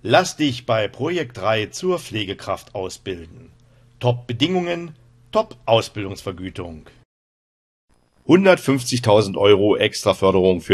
Lass dich bei Projekt 3 zur Pflegekraft ausbilden. Top-Bedingungen, Top-Ausbildungsvergütung. 150.000 € Extraförderung für